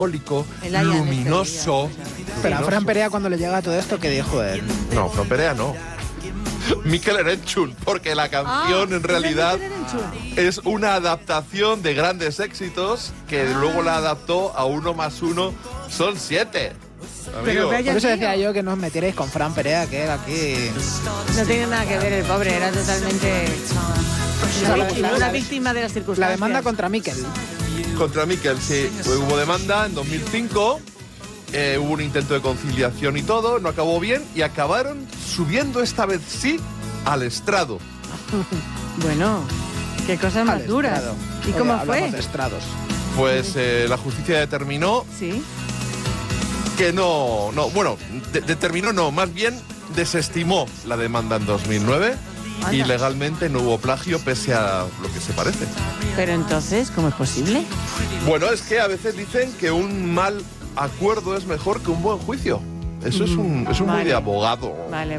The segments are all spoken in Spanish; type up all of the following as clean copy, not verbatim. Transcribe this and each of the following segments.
luminoso. Pero a Fran Perea, cuando le llega todo esto, ¿qué dijo él? No, Fran Perea no. Mikel Erenchun, porque la canción en realidad es una adaptación de grandes éxitos que luego la adaptó a 1 más 1 son 7. Amigo. Por eso decía yo que no os metierais con Fran Perea, que aquí... No tiene nada que ver el pobre, era totalmente una víctima de las circunstancias. La demanda contra Mikel. Contra Mikel, sí. Hubo demanda en 2005, hubo un intento de conciliación y todo, no acabó bien y acabaron subiendo esta vez sí al estrado. Bueno, qué cosas más duras. ¿Y cómo fue? De estrados. Pues la justicia determinó ¿Sí? que determinó no, más bien desestimó la demanda en 2009 Anda. y legalmente no hubo plagio pese a lo que se parece. Pero entonces, ¿cómo es posible? Bueno, es que a veces dicen que un mal acuerdo es mejor que un buen juicio. Eso es un muy de abogado. Vale.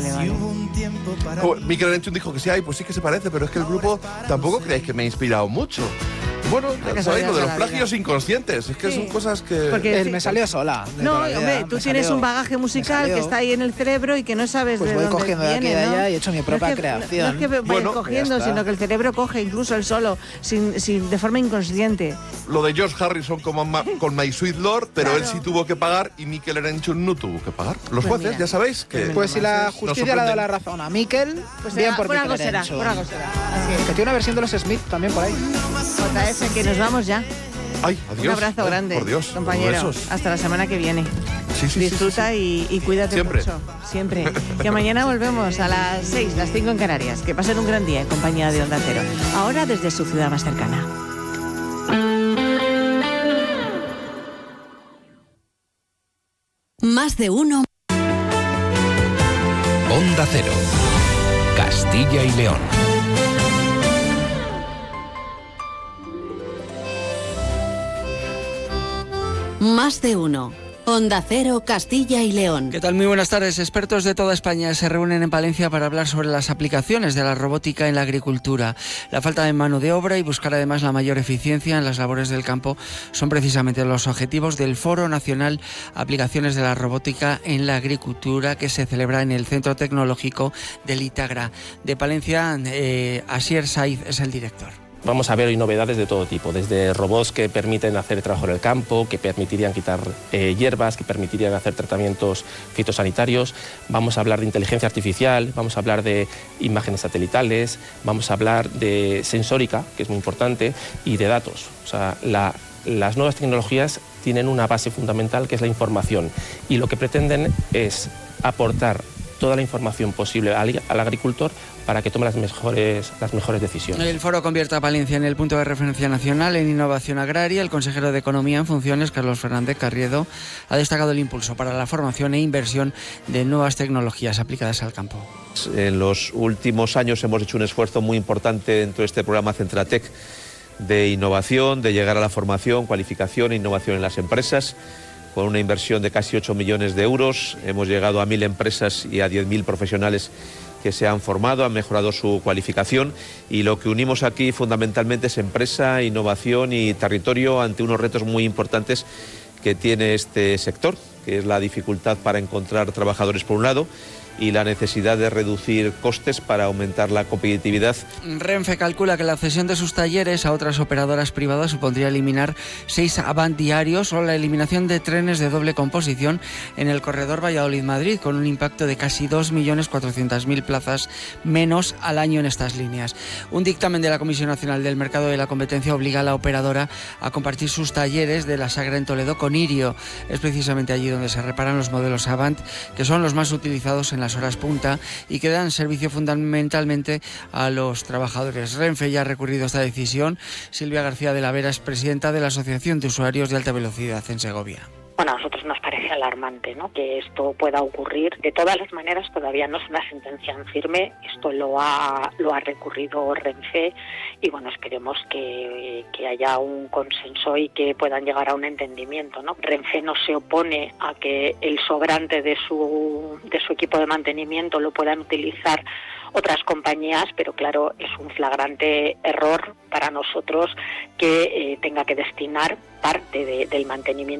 Mikel Erenchun dijo que sí, pues sí que se parece, pero es que el grupo tampoco creéis que me ha inspirado mucho. Bueno, ya sabéis, lo de los plagios inconscientes, es que son cosas que... Porque me salió sola. No, hombre, tú tienes un bagaje musical que está ahí en el cerebro y que no sabes pues de voy dónde cogiendo de aquí y de allá y he hecho mi propia creación. No es que vayas cogiendo, sino que el cerebro coge incluso el solo, de forma inconsciente. Lo de George Harrison con My Sweet Lord, pero él sí tuvo que pagar y Mikel Erenchun no tuvo que pagar. Los jueces, ya sabéis que... Pues si la justicia le ha dado la razón a Mikel, pues bien por Mikel algo Erenchun. Por algo será. Así es. Que tiene una versión de los Smith también por ahí. JF, que nos vamos ya. Ay, adiós. Un abrazo grande, por Dios, compañero. besos. Hasta la semana que viene. Sí, Disfruta sí. Y cuídate Siempre. mucho. Siempre. Que mañana volvemos a las 6, las 5 en Canarias. Que pasen un gran día en compañía de Onda Cero. Ahora desde su ciudad más cercana. Más de uno. Onda Cero. Castilla y León. Más de uno. Onda Cero, Castilla y León. ¿Qué tal? Muy buenas tardes. Expertos de toda España se reúnen en Palencia para hablar sobre las aplicaciones de la robótica en la agricultura. La falta de mano de obra y buscar además la mayor eficiencia en las labores del campo son precisamente los objetivos del Foro Nacional Aplicaciones de la Robótica en la Agricultura, que se celebra en el Centro Tecnológico del Itagra de Palencia. Asier Saiz es el director. Vamos a ver hoy novedades de todo tipo, desde robots que permiten hacer trabajo en el campo, que permitirían quitar hierbas, que permitirían hacer tratamientos fitosanitarios. Vamos a hablar de inteligencia artificial, vamos a hablar de imágenes satelitales, vamos a hablar de sensórica, que es muy importante, y de datos. O sea, las nuevas tecnologías tienen una base fundamental que es la información, y lo que pretenden es aportar toda la información posible al agricultor para que tome las mejores decisiones. El foro convierte a Palencia en el punto de referencia nacional en innovación agraria. El consejero de Economía en funciones, Carlos Fernández Carriedo, ha destacado el impulso para la formación e inversión de nuevas tecnologías aplicadas al campo. En los últimos años hemos hecho un esfuerzo muy importante dentro de este programa Centratec de innovación, de llegar a la formación, cualificación e innovación en las empresas. Con una inversión de casi 8 millones de euros, hemos llegado a 1.000 empresas y a 10.000 profesionales que se han formado, han mejorado su cualificación, y lo que unimos aquí fundamentalmente es empresa, innovación y territorio ante unos retos muy importantes que tiene este sector, que es la dificultad para encontrar trabajadores por un lado y la necesidad de reducir costes para aumentar la competitividad. Renfe calcula que la cesión de sus talleres a otras operadoras privadas supondría eliminar 6 Avant diarios o la eliminación de trenes de doble composición en el corredor Valladolid-Madrid, con un impacto de casi 2.400.000 plazas menos al año en estas líneas. Un dictamen de la Comisión Nacional del Mercado de la Competencia obliga a la operadora a compartir sus talleres de la Sagra en Toledo con Irio. Es precisamente allí donde se reparan los modelos Avant, que son los más utilizados en las horas punta y que dan servicio fundamentalmente a los trabajadores. Renfe ya ha recurrido a esta decisión. Silvia García de la Vera es presidenta de la Asociación de Usuarios de Alta Velocidad en Segovia. Bueno, a nosotros nos parece alarmante, ¿no?, que esto pueda ocurrir. De todas las maneras, todavía no es una sentencia en firme. Esto lo ha recurrido Renfe y, bueno, esperemos que haya un consenso y que puedan llegar a un entendimiento, ¿no? Renfe no se opone a que el sobrante de su equipo de mantenimiento lo puedan utilizar otras compañías, pero claro, es un flagrante error para nosotros que tenga que destinar parte del mantenimiento